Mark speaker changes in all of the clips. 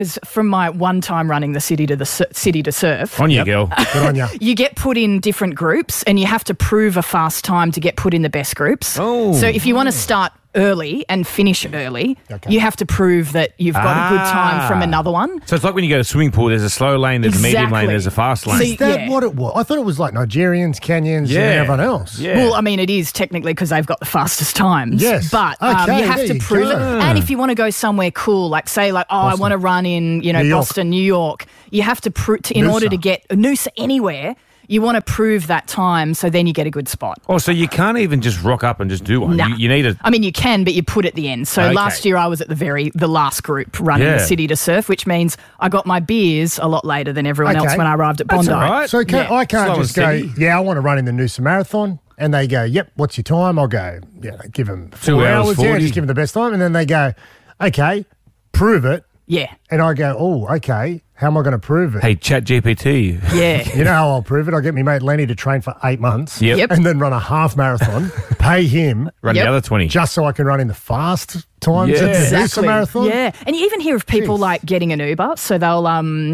Speaker 1: Because from my one time running the City to Surf,
Speaker 2: On you, girl.
Speaker 3: Good on you.
Speaker 1: you get put in different groups and you have to prove a fast time to get put in the best groups.
Speaker 2: Oh.
Speaker 1: So if you want to start early and finish early, you have to prove that you've got a good time from another one.
Speaker 2: So it's like when you go to a swimming pool, there's a slow lane, there's a medium lane,
Speaker 1: Exactly.
Speaker 2: there's a fast lane.
Speaker 1: So
Speaker 3: Is that what it was? I thought it was like Nigerians, Kenyans, and everyone else.
Speaker 2: Yeah.
Speaker 1: Well, I mean, it is technically because they've got the fastest times.
Speaker 3: Yes.
Speaker 1: But
Speaker 3: Okay,
Speaker 1: you have
Speaker 3: there
Speaker 1: to
Speaker 3: you
Speaker 1: prove
Speaker 3: go.
Speaker 1: it. And if you want to go somewhere cool, like say, I want to run in,
Speaker 3: New York.
Speaker 1: Boston, New York, you have to prove in order to get Noosa anywhere. You want to prove that time, so then you get a good spot.
Speaker 2: Oh, so you can't even just rock up and just do one.
Speaker 1: Nah.
Speaker 2: You need a...
Speaker 1: I mean, you can, but you put at the end. So
Speaker 2: Okay.
Speaker 1: last year I was at the last group running the City to Surf, which means I got my beers a lot later than everyone else when I arrived at
Speaker 2: That's
Speaker 1: Bondi.
Speaker 2: all right.
Speaker 3: So I can't
Speaker 2: Slow
Speaker 3: just
Speaker 2: and
Speaker 3: go,
Speaker 2: steady.
Speaker 3: I want to run in the Noosa Marathon. And they go, yep, what's your time? I'll go, give them
Speaker 2: 2
Speaker 3: 4
Speaker 2: hours,
Speaker 3: hours.
Speaker 2: 40.
Speaker 3: Just give them the best time. And then they go, okay, prove it.
Speaker 1: Yeah.
Speaker 3: And I go, oh, okay, how am I going to prove it?
Speaker 2: Hey, Chat GPT.
Speaker 1: Yeah.
Speaker 3: You know how I'll prove it? I'll get my mate Lenny to train for 8 months
Speaker 2: Yep.
Speaker 1: Yep.
Speaker 3: and then run a half marathon, pay him
Speaker 2: Run
Speaker 1: Yep.
Speaker 2: the other 20.
Speaker 3: just so I can run in the fast times
Speaker 2: Yeah.
Speaker 3: at the Noosa
Speaker 1: Exactly.
Speaker 3: Marathon.
Speaker 1: Yeah, and you even hear of people
Speaker 3: Jeez.
Speaker 1: like getting an Uber, so they'll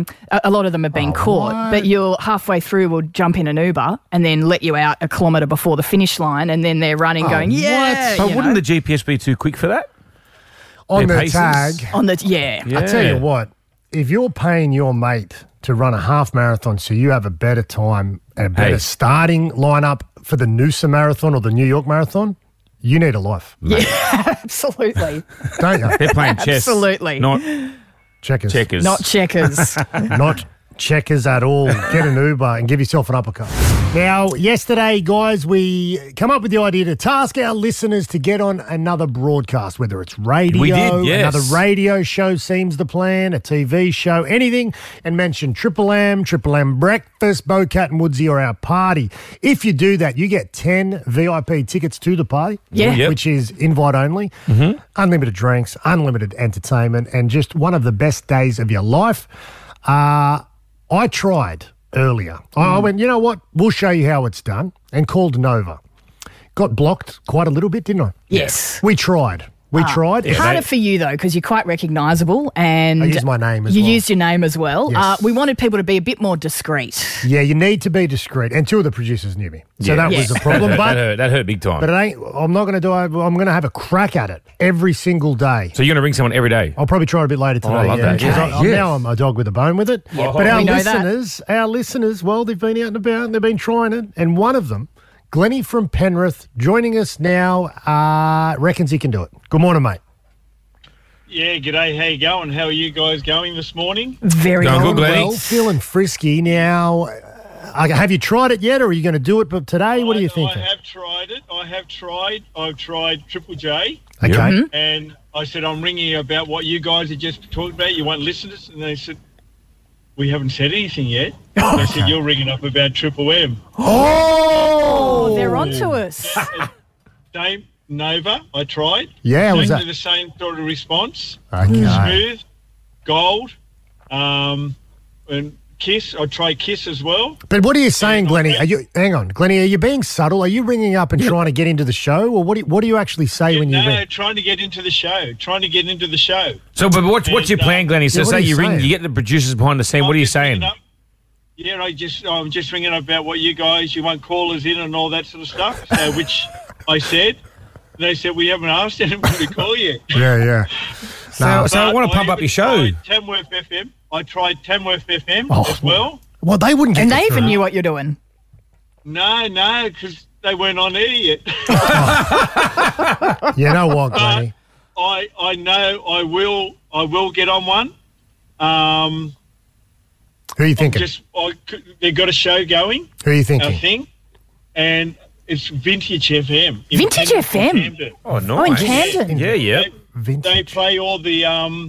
Speaker 1: a lot of them have been caught,
Speaker 3: what?
Speaker 1: but you'll halfway through will jump in an Uber and then let you out a kilometre before the finish line, and then they're running going, yeah.
Speaker 2: But
Speaker 1: you
Speaker 2: wouldn't
Speaker 1: know,
Speaker 2: the GPS be too quick for that?
Speaker 3: On
Speaker 2: Their
Speaker 3: the
Speaker 2: paces?
Speaker 3: tag,
Speaker 1: on the
Speaker 3: I tell you what, if you're paying your mate to run a half marathon so you have a better time and a better
Speaker 2: Hey.
Speaker 3: starting lineup for the Noosa Marathon or the New York Marathon, you need a life,
Speaker 1: absolutely,
Speaker 3: don't you?
Speaker 2: They're playing chess.
Speaker 1: Absolutely.
Speaker 2: Not
Speaker 3: Checkers.
Speaker 2: checkers.
Speaker 1: not checkers.
Speaker 3: Not checkers at all. Get an Uber and give yourself an uppercut. Now, yesterday, guys, we come up with the idea to task our listeners to get on another broadcast, whether it's radio,
Speaker 2: We did, yes.
Speaker 3: another radio show seems the plan, a TV show, anything, and mention Triple M Breakfast, Bocat and Woodsy, or our party. If you do that, you get 10 VIP tickets to the party,
Speaker 1: Yeah.
Speaker 2: Yep.
Speaker 3: which is invite only, unlimited drinks, unlimited entertainment, and just one of the best days of your life. I tried earlier. I went, you know what? We'll show you how it's done, and called Nova. Got blocked quite a little bit, didn't I?
Speaker 1: Yes.
Speaker 3: We tried. We tried.
Speaker 1: Harder for you though, because you're quite recognisable, and
Speaker 3: I used my name as
Speaker 1: you
Speaker 3: well.
Speaker 1: used your name as well.
Speaker 3: Yes.
Speaker 1: We wanted people to be a bit more discreet.
Speaker 3: Yeah, you need to be discreet. And 2 of the producers knew me. So that was a problem.
Speaker 2: that hurt big time.
Speaker 3: But it ain't, I'm not going to do it. I'm going to have a crack at it every single day.
Speaker 2: So you're going to ring someone every day?
Speaker 3: I'll probably try it a bit later today.
Speaker 2: I love that.
Speaker 3: 'cause
Speaker 2: Okay.
Speaker 3: Now I'm a dog with a bone with it.
Speaker 1: Yeah,
Speaker 3: But our
Speaker 1: we know that.
Speaker 3: listeners, well, they've been out and about and they've been trying it. And one of them, Glennie from Penrith, joining us now, reckons he can do it. Good morning, mate.
Speaker 4: Yeah, g'day. How you going? How are you guys going this morning?
Speaker 1: Very
Speaker 2: Going
Speaker 1: well.
Speaker 2: good, Glennie.
Speaker 3: Well, feeling frisky now. Have you tried it yet, or are you going to do it today? What are you thinking?
Speaker 4: I have tried it. I've tried Triple J,
Speaker 3: Okay.
Speaker 1: Mm-hmm.
Speaker 4: and I said, I'm ringing you about what you guys had just talked about. You won't listen to us. And they said, we haven't said anything yet. They said, you're ringing up about Triple M.
Speaker 1: Oh, they're onto us.
Speaker 4: Same Nova, I tried.
Speaker 3: Yeah, was
Speaker 4: Exactly
Speaker 3: that?
Speaker 4: the same sort of response.
Speaker 3: Okay.
Speaker 4: Smooth, gold, and Kiss. I tried Kiss as well.
Speaker 3: But what are you saying, Glennie? Hang on, Glennie. Are you being subtle? Are you ringing up and trying to get into the show, or what do you actually say when you
Speaker 4: No,
Speaker 3: ring?
Speaker 4: trying to get into the show.
Speaker 2: So, but what's your plan, Glennie? So
Speaker 3: Yeah, what
Speaker 2: say
Speaker 3: are you
Speaker 2: you ring,
Speaker 3: saying?
Speaker 2: you get the producers behind the scene. What are you saying?
Speaker 4: Yeah, I'm just ringing up about what you won't call us in and all that sort of stuff. So, which I said. They said, we haven't asked anyone to call you.
Speaker 3: Yeah.
Speaker 2: So I want to pump up your show.
Speaker 4: I tried Tamworth FM
Speaker 3: Oh.
Speaker 4: as well.
Speaker 3: Well, they wouldn't get
Speaker 1: And
Speaker 3: you
Speaker 1: they even
Speaker 3: through.
Speaker 1: knew what you're doing.
Speaker 4: No, because they weren't on air yet.
Speaker 3: You know what, Glennie?
Speaker 4: I know I will get on one.
Speaker 3: Who are you thinking?
Speaker 4: They've got a show going,
Speaker 3: Who are you
Speaker 4: I
Speaker 3: thinking?
Speaker 4: think, and it's Vintage FM. in
Speaker 1: Vintage
Speaker 4: Penrith,
Speaker 1: FM?
Speaker 4: Camden.
Speaker 2: Oh, nice.
Speaker 1: Oh, in Camden.
Speaker 2: Yeah.
Speaker 4: They
Speaker 3: Vintage.
Speaker 4: play all the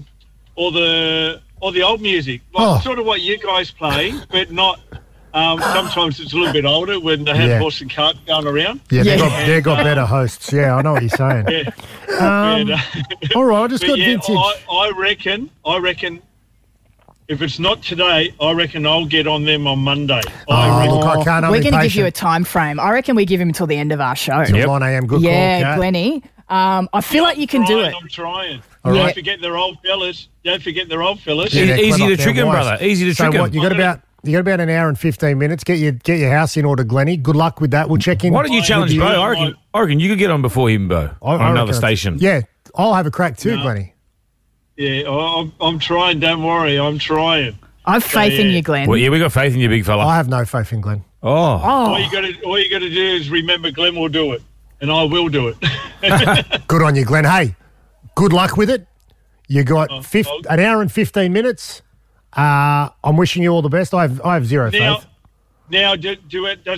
Speaker 4: old music, like sort of what you guys play, but not. Sometimes it's a little bit older when they have
Speaker 3: Yeah.
Speaker 4: horse and cart going around.
Speaker 3: Yeah,
Speaker 1: Yeah.
Speaker 3: they've got better hosts. Yeah, I know what you're saying.
Speaker 4: Yeah.
Speaker 3: All right, I just
Speaker 4: But
Speaker 3: got
Speaker 4: yeah,
Speaker 3: vintage.
Speaker 4: I reckon. If it's not today, I reckon I'll get on them on Monday. I reckon.
Speaker 3: Look, I can't. I'm
Speaker 1: We're going to give you a
Speaker 3: impatient.
Speaker 1: time frame. I reckon we give him until the end of our show.
Speaker 3: Till 9 a.m. Good call,
Speaker 1: Yeah,
Speaker 3: Kat.
Speaker 1: Glennie. I feel like you can do it.
Speaker 4: I'm trying. Don't forget they're old fellas.
Speaker 3: Yeah,
Speaker 2: Easy to trick him, brother. Easy to trick him.
Speaker 3: So what, you got about an hour and 15 minutes. Get your house in order, Glennie. Good luck with that. We'll check in.
Speaker 2: Why don't you challenge Bo? I reckon you could get on before him, Bo, on another station.
Speaker 3: Yeah, I'll have a crack too, Glennie.
Speaker 4: Yeah, I'm trying. Don't worry, I'm trying.
Speaker 1: I've faith in you, Glenn.
Speaker 2: Well, yeah, we got faith in you, big fella.
Speaker 3: I have no faith in Glenn.
Speaker 2: Oh.
Speaker 4: All you got to do is remember Glenn will do it, and I will do it.
Speaker 3: Good on you, Glenn. Hey, good luck with it. You got an hour and 15 minutes. I'm wishing you all the best. I have zero faith.
Speaker 4: Now, does